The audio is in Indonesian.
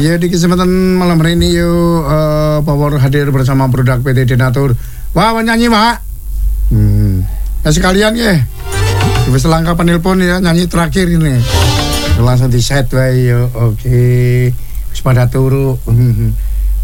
Ya di kesempatan malam hari ini yuk Power hadir bersama produk PT Denatur. Wah nyanyi Pak. Ya sekalian ya. Wis langkah penelpon ya nyanyi terakhir ini. Langsung di set wae yo. Oke. Wis pada turu.